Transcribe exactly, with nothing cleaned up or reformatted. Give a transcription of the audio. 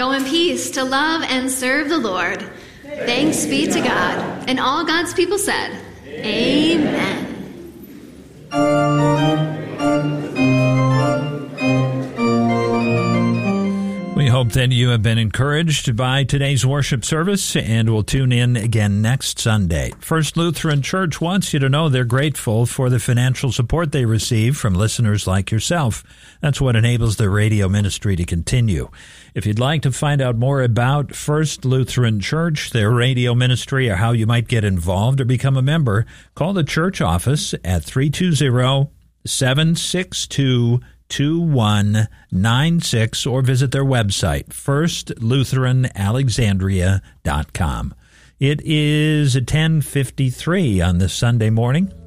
Go in peace to love and serve the Lord. Thanks be to God. And all God's people said, Amen. We hope that you have been encouraged by today's worship service, and will tune in again next Sunday. First Lutheran Church wants you to know they're grateful for the financial support they receive from listeners like yourself. That's what enables their radio ministry to continue. If you'd like to find out more about First Lutheran Church, their radio ministry, or how you might get involved or become a member, call the church office at three two zero, seven six two, two one nine six or visit their website, first lutheran alexandria dot com. It is ten fifty-three on this Sunday morning.